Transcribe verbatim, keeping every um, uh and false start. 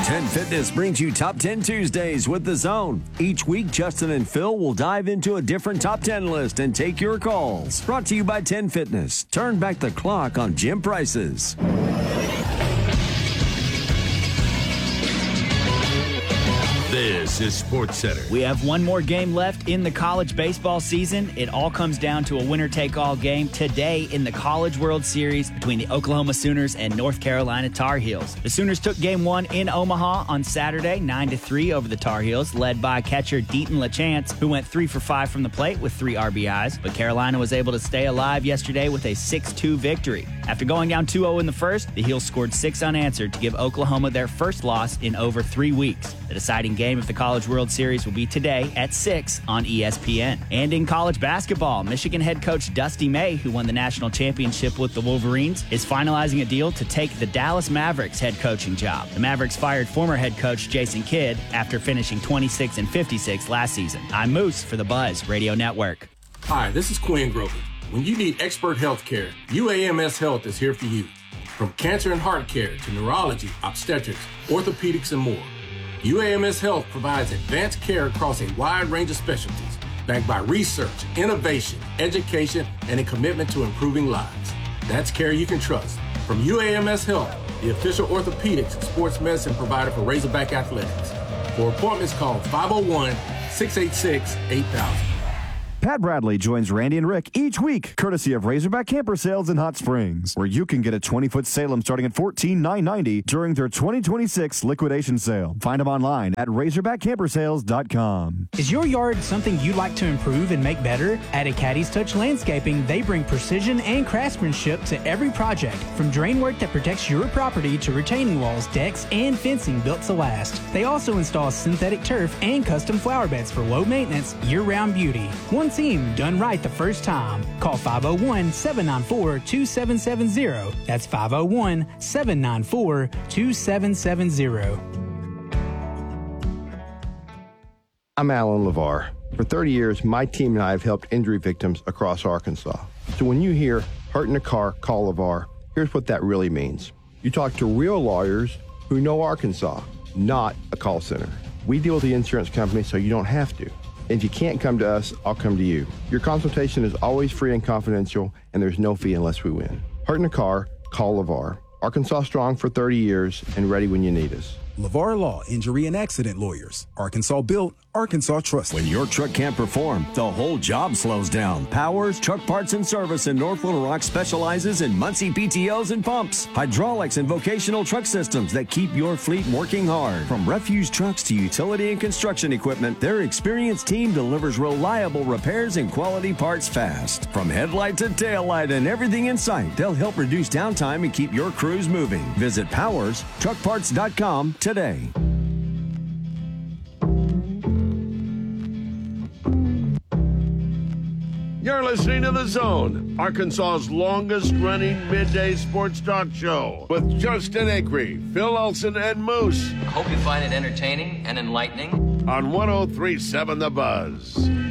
ten Fitness brings you Top ten Tuesdays with The Zone. Each week, Justin and Phil will dive into a different Top ten list and take your calls. Brought to you by ten Fitness. Turn back the clock on gym prices. This is SportsCenter. We have one more game left in the college baseball season. It all comes down to a winner-take-all game today in the College World Series between the Oklahoma Sooners and North Carolina Tar Heels. The Sooners took game one in Omaha on Saturday, nine to three over the Tar Heels, led by catcher Deaton LaChance, who went three for five from the plate with three R B Is. But Carolina was able to stay alive yesterday with a six two victory. After going down two oh in the first, the Heels scored six unanswered to give Oklahoma their first loss in over three weeks. The deciding game of the College World Series will be today at six on E S P N. And in college basketball, Michigan head coach Dusty May, who won the national championship with the Wolverines, is finalizing a deal to take the Dallas Mavericks head coaching job. The Mavericks fired former head coach Jason Kidd after finishing twenty-six and fifty-six last season. I'm Moose for the Buzz Radio Network. Hi, this is Quinn Grover. When you need expert health care, U A M S Health is here for you. From cancer and heart care to neurology, obstetrics, orthopedics, and more, U A M S Health provides advanced care across a wide range of specialties, backed by research, innovation, education, and a commitment to improving lives. That's care you can trust. From U A M S Health, the official orthopedics and sports medicine provider for Razorback Athletics. For appointments, call five oh one, six eight six, eight thousand. Pat Bradley joins Randy and Rick each week, courtesy of Razorback Camper Sales in Hot Springs, where you can get a twenty-foot Salem starting at fourteen thousand nine hundred ninety dollars during their twenty twenty-six liquidation sale. Find them online at razorback camper sales dot com. Is your yard something you'd like to improve and make better? At Acadie's Touch Landscaping, they bring precision and craftsmanship to every project, from drain work that protects your property to retaining walls, decks, and fencing built to last. They also install synthetic turf and custom flower beds for low maintenance, year-round beauty. One team done right the first time. Call five oh one, seven nine four, two seven seven zero. That's five oh one, seven nine four, two seven seven zero. I'm Alan LeVar. For thirty years, my team and I have helped injury victims across Arkansas. So when you hear hurt in a car, call LeVar, here's what that really means. You talk to real lawyers who know Arkansas, not a call center. We deal with the insurance company so you don't have to. If you can't come to us, I'll come to you. Your consultation is always free and confidential, and there's no fee unless we win. Hurt in a car, call LeVar. Arkansas strong for thirty years and ready when you need us. LeVar Law, Injury and Accident Lawyers. Arkansas built, Arkansas trusted. When your truck can't perform, the whole job slows down. Powers Truck Parts and Service in North Little Rock specializes in Muncie P T Os and pumps, hydraulics, and vocational truck systems that keep your fleet working hard. From refuse trucks to utility and construction equipment, their experienced team delivers reliable repairs and quality parts fast. From headlight to tail light and everything in sight, they'll help reduce downtime and keep your crews moving. Visit powers truck parts dot com today. You're listening to The Zone, Arkansas's longest-running midday sports talk show with Justin Acree, Phil Olsen, and Moose. I hope you find it entertaining and enlightening. On one oh three point seven The Buzz.